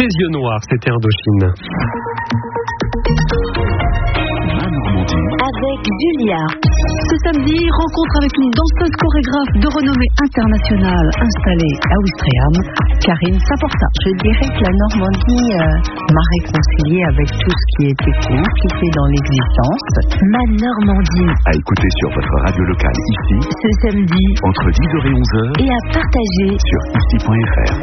Des yeux noirs, c'était Indochine. Avec Julia. Ce samedi, rencontre avec une danseuse chorégraphe de renommée internationale installée à Ouistreham, Karine Saporta. Je dirais que la Normandie m'a réconciliée avec tout ce qui était compliqué dans l'existence. Ma Normandie. À écouter sur votre radio locale ici, Ce samedi, entre 10h et 11h, et à partager sur ici.fr.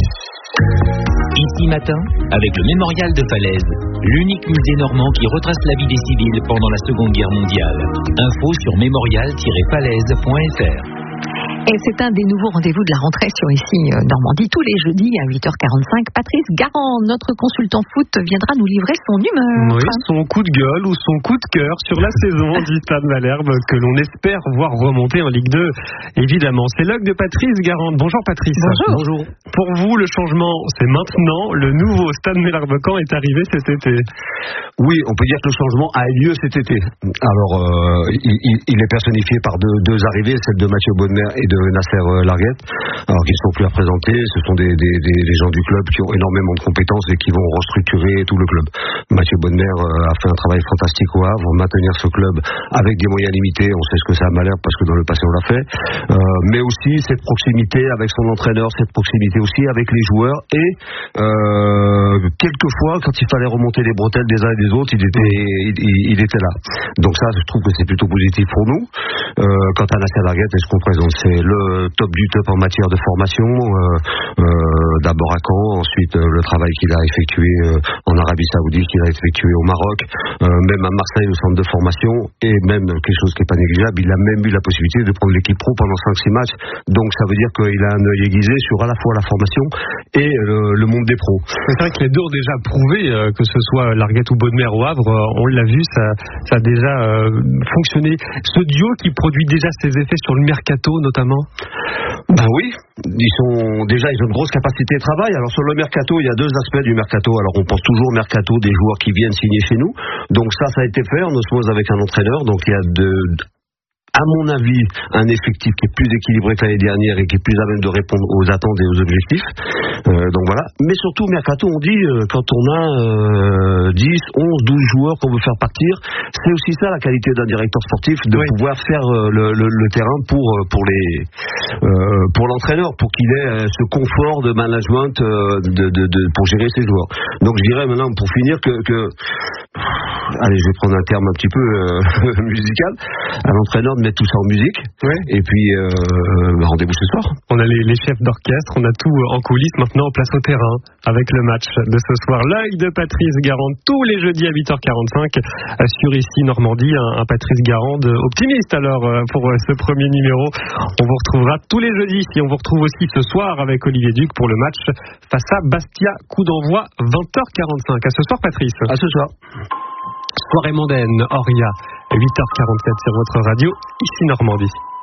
Ici Matin, avec le Mémorial de Falaise, l'unique musée normand qui retrace la vie des civils pendant la Seconde Guerre mondiale. Info sur mémorial-falaise.fr. Et c'est un des nouveaux rendez-vous de la rentrée sur Ici Normandie, tous les jeudis à 8h45. Patrice Garand, notre consultant foot, viendra nous livrer son humeur. Oui, son coup de gueule ou son coup de cœur sur la saison du Stade Malherbe que l'on espère voir remonter en Ligue 2. Évidemment, c'est l'œil de Patrice Garand. Bonjour Patrice. Bonjour. Pour vous, le changement, c'est maintenant. Le nouveau Stade Malherbe-Caen est arrivé cet été. Oui, on peut dire que le changement a eu lieu cet été. Alors, il est personnifié par deux arrivées, celle de Mathieu Bonnemer et de Nasser Larguette, alors qu'ils ne sont plus à présenter. Ce sont des gens du club qui ont énormément de compétences et qui vont restructurer tout le club. Mathieu Bonnemer a fait un travail fantastique au Havre, maintenir ce club avec des moyens limités. On sait ce que c'est à Malherbe parce que dans le passé on l'a fait, mais aussi cette proximité avec son entraîneur, cette proximité aussi avec les joueurs et quelquefois quand il fallait remonter les bretelles des uns et des autres, il était là. Donc ça, je trouve que c'est plutôt positif pour nous. Quant à Nasser Larguette, est-ce qu'on présente, c'est le top du top en matière de formation, d'abord à Caen, ensuite le travail qu'il a effectué en Arabie Saoudite, qu'il a effectué au Maroc, même à Marseille au centre de formation, et même quelque chose qui n'est pas négligeable, il a même eu la possibilité de prendre l'équipe pro pendant 5-6 matchs. Donc ça veut dire qu'il a un œil aiguisé sur à la fois la formation et le monde des pros. C'est vrai que les deux ont déjà prouvé, que ce soit Larguette ou Bonnemer au Havre, on l'a vu, ça a déjà fonctionné. Ce duo qui produit déjà ses effets sur le mercato notamment. Ben oui, ils ont une grosse capacité de travail. Alors sur le mercato, il y a deux aspects du mercato. Alors on pense toujours au mercato des joueurs qui viennent signer chez nous. Donc ça a été fait en osmose avec un entraîneur. Donc il y a à mon avis, un effectif qui est plus équilibré que l'année dernière et qui est plus à même de répondre aux attentes et aux objectifs. Donc voilà. Mais surtout, mercato, on dit, quand on a 10, 11, 12 joueurs qu'on veut faire partir, c'est aussi ça la qualité d'un directeur sportif, de pouvoir faire le terrain pour l'entraîneur, pour qu'il ait ce confort de management pour gérer ses joueurs. Donc je dirais maintenant, pour finir, allez, je vais prendre un terme un petit peu musical, à l'entraîneur de mettre tout ça en musique, et puis rendez-vous ce soir. On a les chefs d'orchestre, on a tout en coulisses, maintenant place au terrain avec le match de ce soir. L'œil de Patrice Garand tous les jeudis à 8h45 sur Ici Normandie. Un Patrice Garand optimiste alors pour ce premier numéro. On vous retrouvera tous les jeudis et on vous retrouve aussi ce soir avec Olivier Duc pour le match face à Bastia. Coup d'envoi 20h45. À ce soir Patrice. À ce soir. Soirée mondaine, Oria, 8h47 sur votre radio, Ici Normandie.